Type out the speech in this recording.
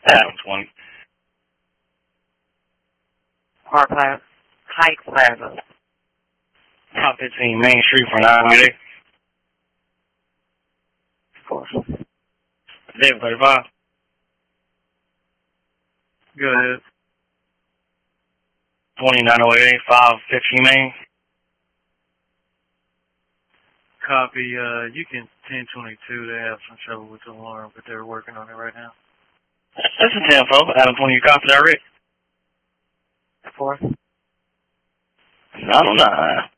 Adam 20. Park Plaza. Hike Plaza. Top 15 Main Street for 988. Of course. David 35. Go ahead. 2908, 515 Main. Copy. You can 1022. They have some trouble with the alarm, but they're working on it right now. That's a 10-4. Adam 20, you copy that, Rick? Of course. 909.